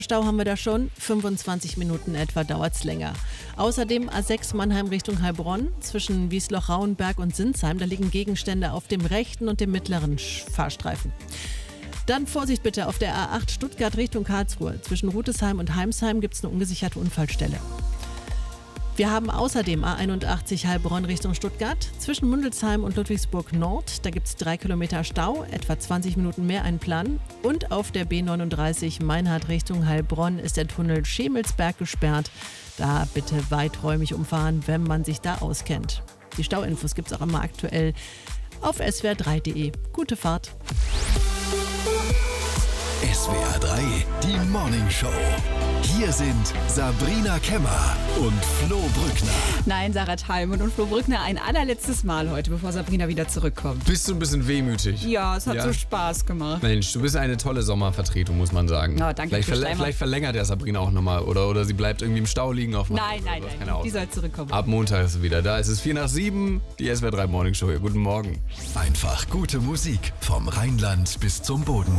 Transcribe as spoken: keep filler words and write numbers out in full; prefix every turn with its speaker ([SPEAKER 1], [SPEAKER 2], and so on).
[SPEAKER 1] Stau haben wir da schon, fünfundzwanzig Minuten etwa dauert es länger. Außerdem A sechs Mannheim Richtung Heilbronn, zwischen Wiesloch-Rauenberg und Sinsheim, da liegen Gegenstände auf dem rechten und dem mittleren Fahrstreifen. Dann Vorsicht bitte auf der A acht Stuttgart Richtung Karlsruhe, zwischen Rutesheim und Heimsheim gibt es eine ungesicherte Unfallstelle. Wir haben außerdem A einundachtzig Heilbronn Richtung Stuttgart, zwischen Mundelsheim und Ludwigsburg Nord. Da gibt es drei Kilometer Stau, etwa zwanzig Minuten mehr einplanen. Und auf der B neununddreißig Meinhard Richtung Heilbronn ist der Tunnel Schemelsberg gesperrt. Da bitte weiträumig umfahren, wenn man sich da auskennt. Die Stauinfos gibt es auch immer aktuell auf s w r drei punkt d e. Gute Fahrt.
[SPEAKER 2] S W R drei, die Morning Show. Hier sind Sabrina Kemmer und Flo Brückner.
[SPEAKER 3] Nein, Sarah Thalmann und Flo Brückner ein allerletztes Mal heute, bevor Sabrina wieder zurückkommt.
[SPEAKER 4] Bist du ein bisschen wehmütig?
[SPEAKER 3] Ja, es hat
[SPEAKER 4] Ja.
[SPEAKER 3] so Spaß gemacht.
[SPEAKER 4] Mensch, du bist eine tolle Sommervertretung, muss man sagen.
[SPEAKER 3] Ja, danke
[SPEAKER 4] vielleicht,
[SPEAKER 3] für
[SPEAKER 4] verl
[SPEAKER 3] Schleimer.
[SPEAKER 4] vielleicht verlängert der Sabrina auch nochmal oder, oder sie bleibt irgendwie im Stau liegen auf
[SPEAKER 3] Nein, nein,
[SPEAKER 4] oder
[SPEAKER 3] nein,
[SPEAKER 4] keine Ahnung.
[SPEAKER 3] die soll zurückkommen.
[SPEAKER 4] Ab Montag ist sie wieder da. Es ist vier nach sieben, die S W R drei Morning Show hier. Guten Morgen.
[SPEAKER 2] Einfach gute Musik vom Rheinland bis zum Bodensee.